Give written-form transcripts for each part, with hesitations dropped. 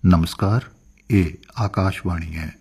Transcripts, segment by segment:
नमस्कार, ये आकाशवाणी है।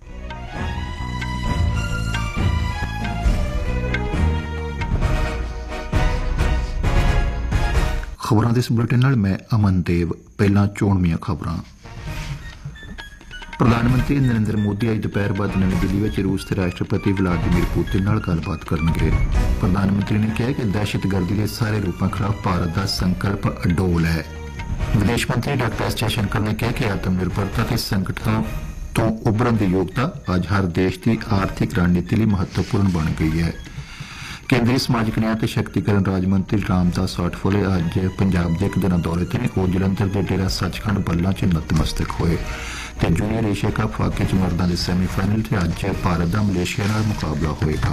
खबरों के इस बुलेटिन नाल मैं अमन देव। पहला चोणवीं खबरां। प्रधानमंत्री नरेंद्र मोदी अज दोपहर बाद नवी दिल्ली में रूस के राष्ट्रपति व्लादिमीर पुतिन नाल गलबात करनगे। प्रधानमंत्री ने कहा कि दहशतगर्दी के सारे रूपों खिलाफ भारत का संकल्प अडोल है। विदेश मंत्री डॉक्टर एस जयशंकर ने कहा कि आत्मनिर्भरता के संकटों तो उभरन की योग्यता अज हर देश की आर्थिक रणनीति लिए महत्वपूर्ण बन गई है। केंद्रीय समाजिक न्याय ते शक्तिकरण राज मंत्री रामदास आठवले अज पंजाब के एक दिन दौरे ते ने जलंधर के डेरा सचखंड बल्ला च नतमस्तक होए ते जूनियर एशिया कप हाकी च मर्दां दे सैमीफाइनल च अज भारत का मलेशिया नाल मुकाबला होएगा।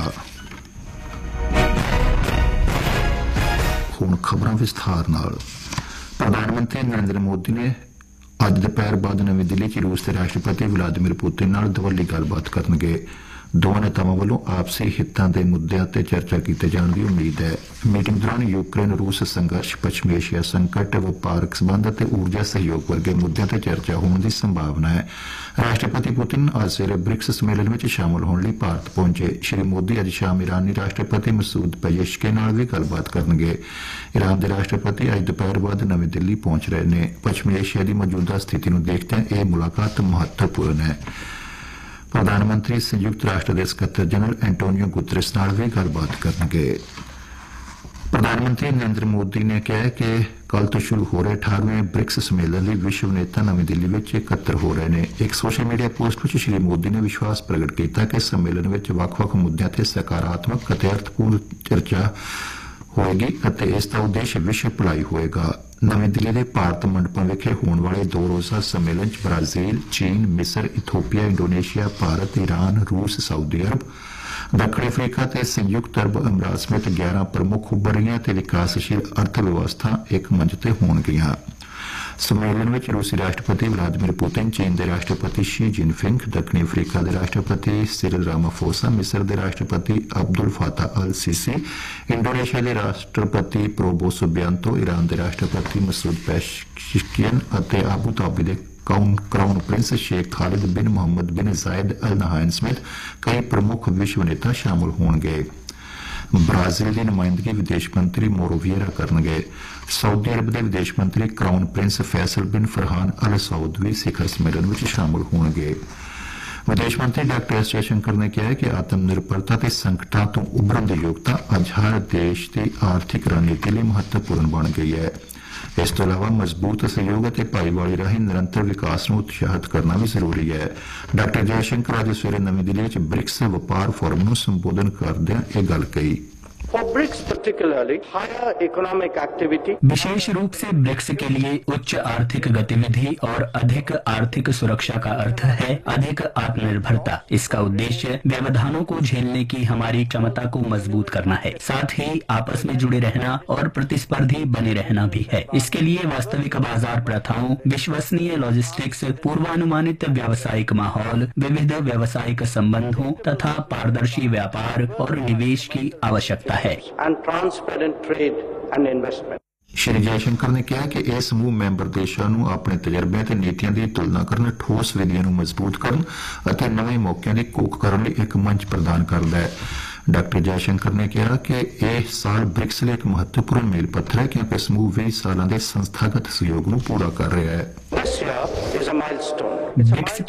हुण खबरां विस्तार नाल। प्रधानमंत्री नरेंद्र मोदी ने अज दोपहर बाद नवी दिल्ली च रूस के राष्ट्रपति व्लादिमीर पुतिन नाल दवल्ली गलबात करनगे। दोवां नेतावां वल्लों आपसी हितां दे मुद्दिआं ते चर्चा कीते जाण दी उम्मीद है। मीटिंग दौरान यूक्रेन रूस संघर्ष, पश्चिमी एशिया संकट, व्यापारक संबंध ते ऊर्जा सहयोग वर्गे मुद्दिआं ते चर्चा होने की संभावना है। राष्ट्रपति पुतिन अज सवेरे ब्रिक्स सम्मेलन में शामिल होने लिए भारत पहुंचे। श्री मोदी अज शाम ईरानी राष्ट्रपति मसूद पेजेशकियान नाल भी गलबात करनगे। ईरान के राष्ट्रपति अज दोपहर बाद नवी दिल्ली पहुंच रहे हैं। पश्चिमी एशिया की मौजूदा स्थिति को देखते यह मुलाकात महत्वपूर्ण है। प्रधानमंत्री संयुक्त राष्ट्र के सकत्तर जनरल एंटोनियो गुतरेस नाल भी गलबात करनगे। प्रधानमंत्री नरेंद्र मोदी ने कहा है कि कल तो शुरू हो रहे 18वें ब्रिक्स सम्मेलन लिए विश्व नेता नवी दिल्ली में एकत्र हो रहे हैं। एक सोशल मीडिया पोस्ट में श्री मोदी ने विश्वास प्रगट किया कि सम्मेलन में ਵੱਖ-ਵੱਖ मुद्दों पर सकारात्मक ਅਤੇ अर्थपूर्ण चर्चा होएगी ਅਤੇ इसका उद्देश्य विश्व भलाई होएगा। नवी दिल्ली के भारत मंडपम विखे होने वाले 2 रोज़ा सम्मेलन च ब्राजील, चीन, मिस्र, इथोपिया, इंडोनेशिया, भारत, ईरान, रूस, सऊदी अरब, दक्षिण अफ्रीका ते संयुक्त अरब अमीरात समेत 11 प्रमुख उभर रही ते विकासशील अर्थव्यवस्था एक मंच ते होणगियां। सम्मेलन में रूसी राष्ट्रपति व्लादिमीर पुतिन, चीन के राष्ट्रपति शी जिनफिंग, दक्षिण अफ्रीका के राष्ट्रपति सिरिल रामाफोसा, मिस्र के राष्ट्रपति अब्दुल फताह अल सीसी, इंडोनेशिया के राष्ट्रपति प्रोबो सुबियांतो, ईरान के राष्ट्रपति मसूद पेजेशकियान और आबू धाबी के क्राउन प्रिंस शेख खालिद बिन मोहम्मद बिन जायद अल नहायन समेत कई प्रमुख विश्व नेता शामिल होंगे। ब्राजील की नुमाइंदगी विदेश मंत्री मोरो विएरा करनगे। सऊदी अरब के विदेश मंत्री क्राउन प्रिंस फैसल बिन फरहान अल सऊद भी शिखर सम्मेलन में शामिल होंगे। विदेश मंत्री डॉक्टर एस जयशंकर ने कहा है कि आत्मनिर्भरता के संकटों तो उभरन की योग्यता अज हर देश की आर्थिक रणनीति लिए महत्वपूर्ण बन गई है। इस तो अलावा मजबूत सहयोग और भाईवाली राही निरंतर विकास को उत्साहित करना भी जरूरी है। डॉक्टर जयशंकर आज सवेरे नवी दिल्ली में ब्रिक्स व्यापार फोरम को संबोधन करदे यह गल कही। For BRICS particularly, higher economic activity, विशेष रूप से ब्रिक्स के लिए उच्च आर्थिक गतिविधि और अधिक आर्थिक सुरक्षा का अर्थ है अधिक आत्मनिर्भरता। इसका उद्देश्य व्यवधानों को झेलने की हमारी क्षमता को मजबूत करना है, साथ ही आपस में जुड़े रहना और प्रतिस्पर्धी बने रहना भी है। इसके लिए वास्तविक बाजार प्रथाओं, विश्वसनीय लॉजिस्टिक्स, पूर्वानुमानित व्यावसायिक माहौल, विविध व्यावसायिक संबंधों तथा पारदर्शी व्यापार और निवेश की आवश्यकता है। and transparent trade and investment. Shri Jaishankar ने कहा कि यह समूह मैंबर देशों को अपने तजर्बे और नीतियों की तुलना करने, ठोस विधियों को मजबूत करने और नवे मौकों की कूक करने एक मंच प्रदान करता है। डॉक्टर जयशंकर ने कहा कि यह साल ब्रिक्स लिए एक महत्वपूर्ण मील पत्थर है क्योंकि समूह 20 सालों के संस्थागत सहयोग को पूरा कर रहा है। This year is a milestone. BRICS